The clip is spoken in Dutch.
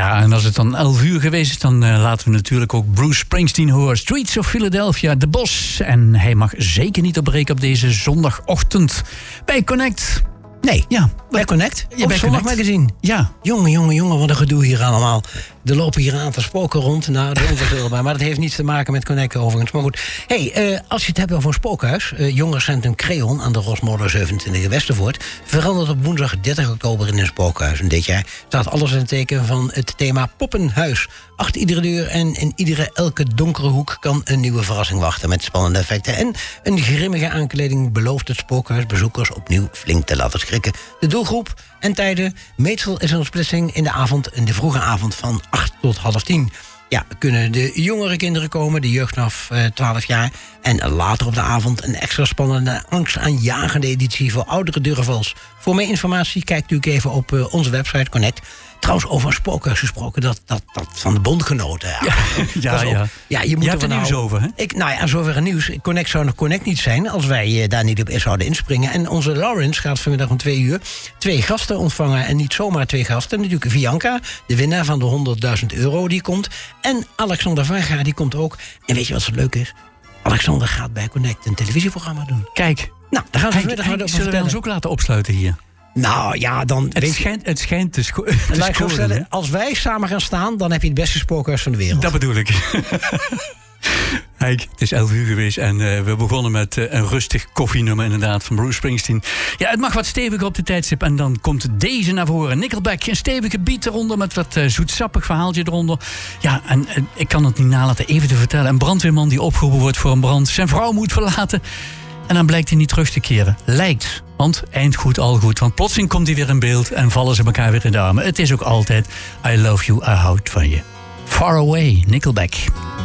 Ja, en als het dan 11 uur geweest is, dan laten we natuurlijk ook Bruce Springsteen horen. Streets of Philadelphia, De Bos. En hij mag zeker niet opbreken op deze zondagochtend bij Connect. Nee, ja, bij Connect. Ja, bij Zondag Magazine. Ja. Jongen, wat een gedoe hier allemaal. Er lopen hier een aantal spoken rond. Nou, dat is onverzeilbaar. Maar dat heeft niets te maken met Connect overigens. Maar goed, als je het hebt over een spookhuis. Jongerencentrum Creon aan de Rosmolen 27 in Westervoort verandert op woensdag 30 oktober in een spookhuis. En dit jaar staat alles in het teken van het thema Poppenhuis. Achter iedere deur en in elke donkere hoek kan een nieuwe verrassing wachten. Met spannende effecten en een grimmige aankleding belooft het spookhuis bezoekers opnieuw flink te laten schrikken. De doelgroep en tijden. Meestal is er een splitsing in de vroege avond van 8 tot half 10. Ja, kunnen de jongere kinderen komen, de jeugd vanaf 12 jaar. En later op de avond een extra spannende, angstaanjagende editie voor oudere durvels. Voor meer informatie kijkt u even op onze website Connect. Trouwens, over een spookhuis gesproken, dat van de bondgenoten. Ja, je moet er nieuws over, hè? Zover een nieuws. Connect zou nog Connect niet zijn als wij daar niet op zouden inspringen. En onze Lawrence gaat vanmiddag om 2 uur 2 gasten ontvangen. En niet zomaar 2 gasten. Natuurlijk Bianca, de winnaar van de €100.000, die komt. En Alexander Varga, die komt ook. En weet je wat zo leuk is? Alexander gaat bij Connect een televisieprogramma doen. Kijk. Nou, daar gaan we vanmiddag over vertellen. Zullen we ons ook laten opsluiten hier? Nou ja, dan... Het schijnt te scoren. Als wij samen gaan staan, dan heb je het beste spookhuis van de wereld. Dat bedoel ik. Kijk, het is 11 uur geweest en we begonnen met een rustig koffienummer inderdaad van Bruce Springsteen. Ja, het mag wat steviger op de tijdstip en dan komt deze naar voren. Nickelback, een stevige beat eronder met wat zoetsappig verhaaltje eronder. Ja, en ik kan het niet nalaten even te vertellen. Een brandweerman die opgeroepen wordt voor een brand, zijn vrouw moet verlaten. En dan blijkt hij niet terug te keren. Lijkt. Want eind goed, al goed. Want plotseling komt hij weer in beeld en vallen ze elkaar weer in de armen. Het is ook altijd I love you, I houd van je. Far Away, Nickelback.